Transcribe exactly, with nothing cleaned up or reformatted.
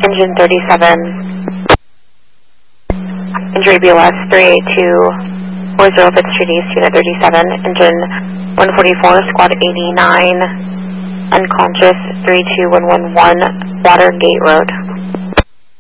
Engine thirty-seven. Injury B L S three eight two four zero Fifth Street East, Unit thirty-seven. Engine one forty-four, Squad eighty-nine. Unconscious three two one one one, Watergate Road.